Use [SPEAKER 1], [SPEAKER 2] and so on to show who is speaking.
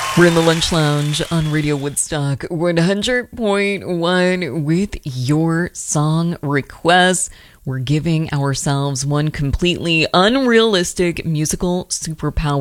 [SPEAKER 1] We're in the Lunch Lounge on Radio Woodstock 100.1 with your song requests. We're giving ourselves one completely unrealistic musical superpower